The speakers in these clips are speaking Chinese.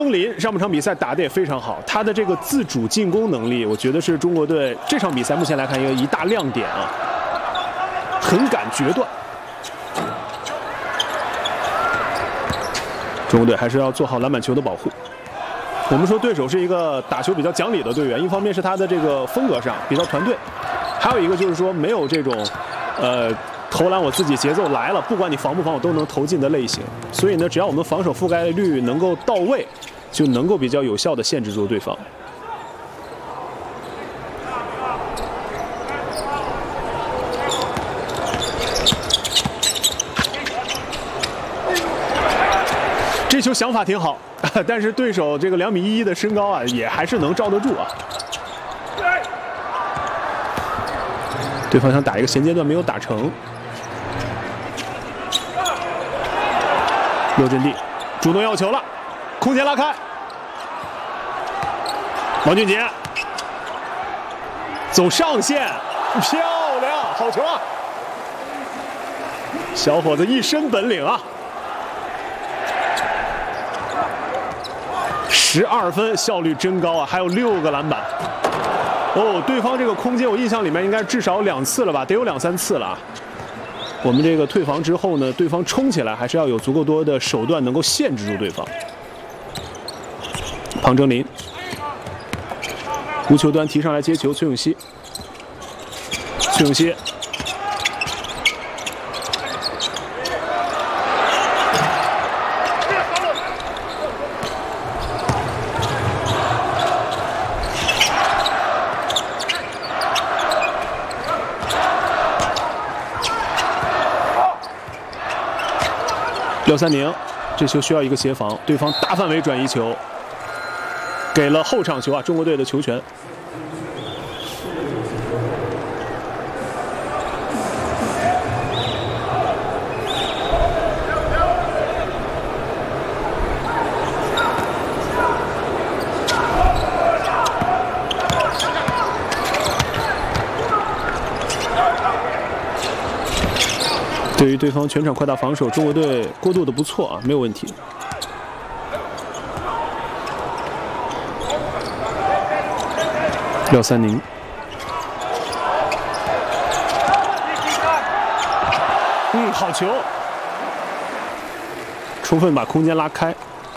钟林上半场比赛打得也非常好，他的这个自主进攻能力，我觉得是中国队这场比赛目前来看一大亮点啊，很敢决断。中国队还是要做好篮板球的保护。我们说对手是一个打球比较讲理的队员，一方面是他的这个风格上比较团队，还有一个就是说没有这种投篮我自己节奏来了，不管你防不防我都能投进的类型。所以呢，只要我们防守覆盖率能够到位，就能够比较有效的限制住对方。这球想法挺好，但是对手这个2.11米的身高啊，也还是能罩得住啊。对方想打一个衔接段没有打成。刘振地主动要球了，空间拉开，王俊杰走上线，漂亮，好球啊！小伙子一身本领啊！12分，效率真高啊！还有6个篮板。哦，对方这个空间，我印象里面应该至少2次了吧，得有2、3次了啊。我们这个退防之后呢，对方冲起来还是要有足够多的手段能够限制住对方。庞征林，无球端提上来接球，崔永熙，崔永熙。廖三宁，这球需要一个协防，对方大范围转移球，给了后场球啊，中国队的球权。对于对方全场扩大防守，中国队过渡的不错啊，没有问题。廖三宁，好球，充分把空间拉开。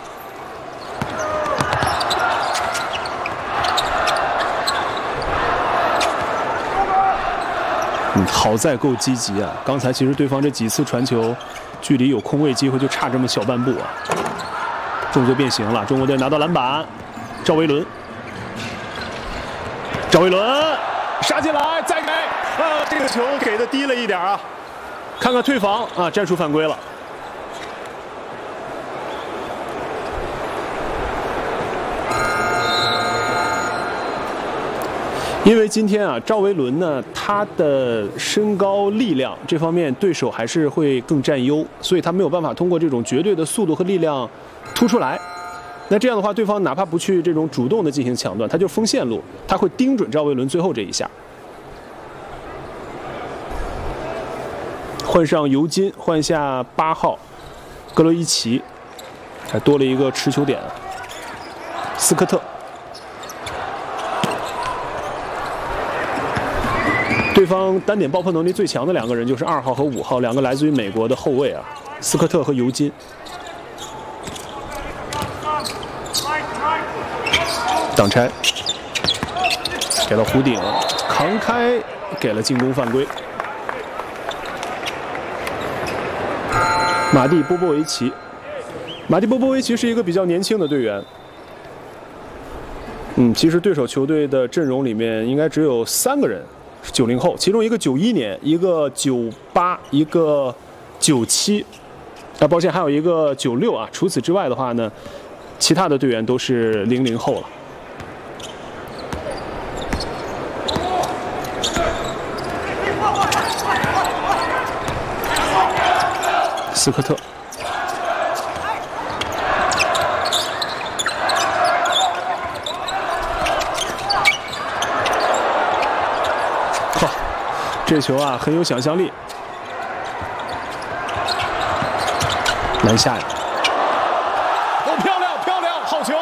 好在够积极啊！刚才其实对方这几次传球，距离有空位机会就差这么小半步啊。动作变形了，中国队拿到篮板，赵维伦，赵维伦杀进来，再给啊！这个球给的低了一点啊！看看退防啊，战术犯规了。因为今天啊，赵维伦呢，他的身高、力量这方面对手还是会更占优，所以他没有办法通过这种绝对的速度和力量突出来。那这样的话，对方哪怕不去这种主动的进行抢断，他就锋线路，他会盯准赵维伦最后这一下。换上尤金，换下8号格罗伊奇，还多了一个持球点，斯科特。对方单点爆破能力最强的2个人就是2号和5号，两个来自于美国的后卫啊，斯科特和尤金。挡拆，给了弧顶，扛开，给了进攻犯规。马蒂波波维奇，马蒂波波维奇是一个比较年轻的队员。其实对手球队的阵容里面应该只有3个人。90后，其中一个91年，一个98，一个97，抱歉，还有一个96啊。除此之外的话呢，其他的队员都是00后了。斯科特，这球啊很有想象力，篮下呀，